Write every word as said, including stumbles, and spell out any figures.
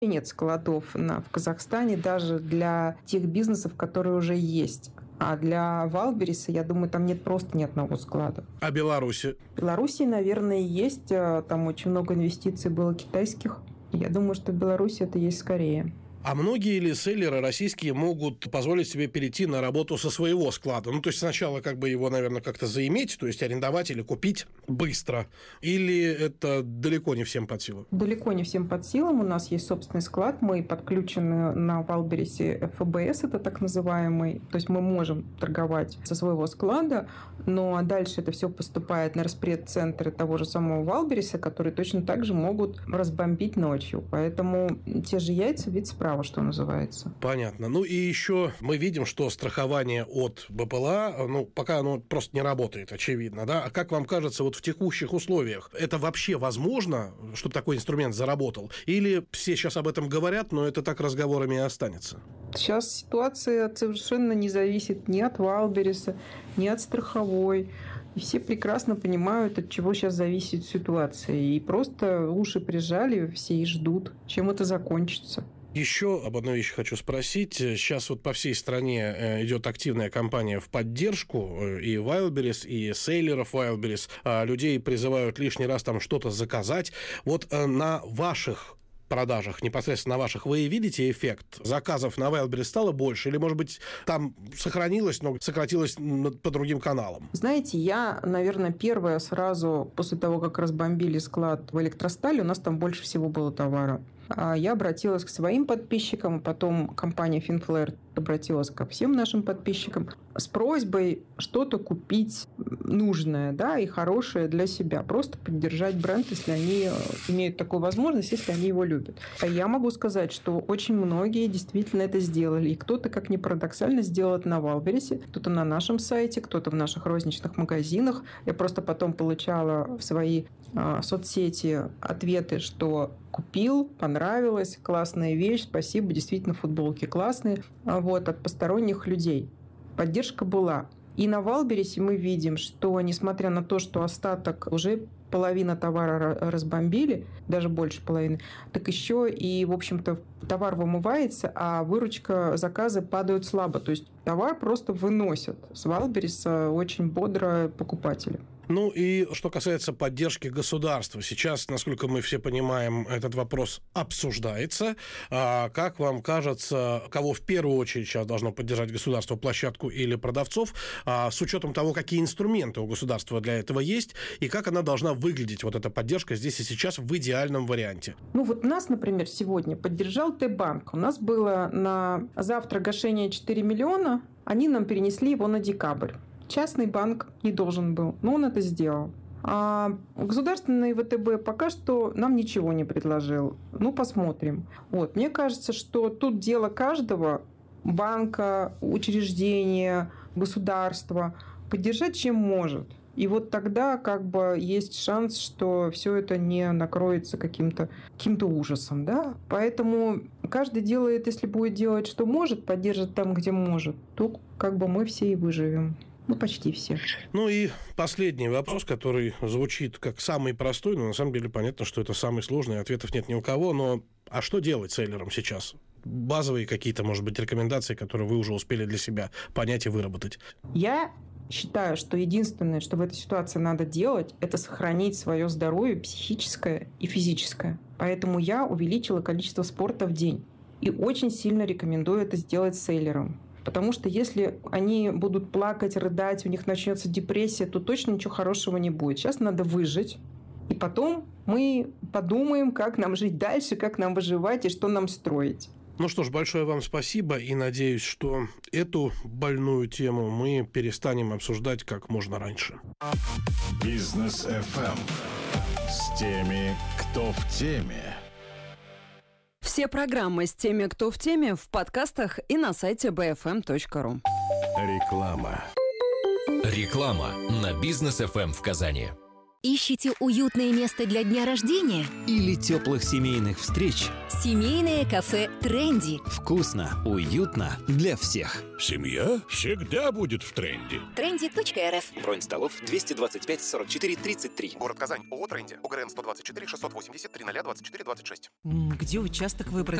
Нет складов на, в Казахстане даже для тех бизнесов, которые уже есть. А для Вайлдберриса, я думаю, там нет просто ни одного склада. А Беларуси? В Беларуси, наверное, есть. Там очень много инвестиций было китайских. Я думаю, что в Беларуси это есть скорее. А многие ли селлеры российские могут позволить себе перейти на работу со своего склада? Ну, то есть сначала как бы его, наверное, как-то заиметь, то есть арендовать или купить быстро? Или это далеко не всем под силу? Далеко не всем под силам. У нас есть собственный склад. Мы подключены на Вайлдберрисе эф бэ эс, это так называемый. То есть мы можем торговать со своего склада, но дальше это все поступает на распредцентры того же самого Вайлдберриса, которые точно так же могут разбомбить ночью. Поэтому те же яйца, вид справа, что называется. Понятно. Ну и еще мы видим, что страхование от бэ пэ эл а, ну, пока оно просто не работает, очевидно, да? А как вам кажется, вот в текущих условиях это вообще возможно, чтобы такой инструмент заработал? Или все сейчас об этом говорят, но это так разговорами и останется? Сейчас ситуация совершенно не зависит ни от Вайлдберриса, ни от страховой. И все прекрасно понимают, от чего сейчас зависит ситуация. И просто уши прижали, все и ждут, чем это закончится. Еще об одной вещи хочу спросить. Сейчас вот по всей стране идет активная кампания в поддержку и Wildberries, и селлеров Wildberries. Людей призывают лишний раз там что-то заказать. Вот на ваших продажах, непосредственно на ваших, вы видите эффект? Заказов на Wildberries стало больше? Или, может быть, там сохранилось, но сократилось по другим каналам? Знаете, я, наверное, первая сразу после того, как разбомбили склад в Электростале, у нас там больше всего было товара. Я обратилась к своим подписчикам, потом компания Finflare обратилась ко всем нашим подписчикам с просьбой что-то купить нужное, да, и хорошее для себя. Просто поддержать бренд, если они имеют такую возможность, если они его любят. А я могу сказать, что очень многие действительно это сделали. И кто-то, как ни парадоксально, сделал это на Wildberries, кто-то на нашем сайте, кто-то в наших розничных магазинах. Я просто потом получала в свои а, соцсети ответы, что купил, понравилось, классная вещь, спасибо, действительно, футболки классные, вот, от посторонних людей. Поддержка была. И на Вайлдберрисе мы видим, что, несмотря на то, что остаток уже половина товара разбомбили, даже больше половины, так еще и, в общем-то, товар вымывается, а выручка, заказы падают слабо. То есть товар просто выносят с Вайлдберриса очень бодро покупатели. Ну и что касается поддержки государства, сейчас, насколько мы все понимаем, этот вопрос обсуждается. А как вам кажется, кого в первую очередь сейчас должно поддержать государство, площадку или продавцов, а с учетом того, какие инструменты у государства для этого есть, и как она должна выглядеть, вот эта поддержка здесь и сейчас в идеальном варианте? Ну вот нас, например, сегодня поддержал Т-банк. У нас было на завтра гашение четыре миллиона, они нам перенесли его на декабрь. Частный банк не должен был, но он это сделал. А государственный вэ тэ бэ пока что нам ничего не предложил. Ну, посмотрим. Вот. Мне кажется, что тут дело каждого банка, учреждения, государства поддержать чем может. И вот тогда как бы есть шанс, что все это не накроется каким-то, каким-то ужасом. Да? Поэтому каждый делает, если будет делать, что может, поддержит там, где может, то как бы мы все и выживем. Ну, почти все. Ну и последний вопрос, который звучит как самый простой, но на самом деле понятно, что это самый сложный, ответов нет ни у кого, но а что делать селлерам сейчас? Базовые какие-то, может быть, рекомендации, которые вы уже успели для себя понять и выработать? Я считаю, что единственное, что в этой ситуации надо делать, это сохранить свое здоровье психическое и физическое. Поэтому я увеличила количество спорта в день. И очень сильно рекомендую это сделать селлерам. Потому что если они будут плакать, рыдать, у них начнется депрессия, то точно ничего хорошего не будет. Сейчас надо выжить. И потом мы подумаем, как нам жить дальше, как нам выживать и что нам строить. Ну что ж, большое вам спасибо. И надеюсь, что эту больную тему мы перестанем обсуждать как можно раньше. Бизнес эф эм с теми, кто в теме. Все программы с теми, кто в теме, в подкастах и на сайте би эф эм точка ру. Реклама. Реклама на Бизнес эф эм в Казани. Ищете уютное место для дня рождения? Или теплых семейных встреч? Семейное кафе «Тренди». Вкусно, уютно для всех. Семья всегда будет в тренде. тренди точка эр эф. Бронь столов двести двадцать пять сорок четыре тридцать три. Город Казань. ООО «Тренди». ОГРН сто двадцать четыре шестьсот восемьдесят три ноль двадцать четыре двадцать шесть. М, Где участок выбрать?